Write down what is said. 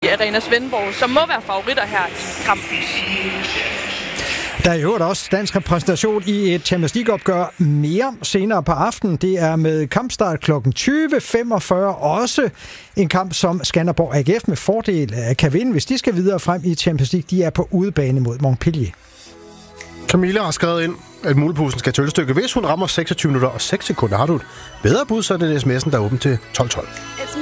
Arena Svendborg, som må være favoritter her i kampen. Der er jo også dansk repræsentation i et Champions League-opgør mere senere på aftenen. Det er med kampstart kl. 20.45. Også en kamp, som Skanderborg AGF med fordel kan vinde, hvis de skal videre frem i Champions League. De er på udebane mod Montpellier. Camilla har skrevet ind, at muleposen skal til ølstykke. Hvis hun rammer 26 minutter og 6 sekunder, har du et bedre bud, så er det sms'en, der er åben til 12.12.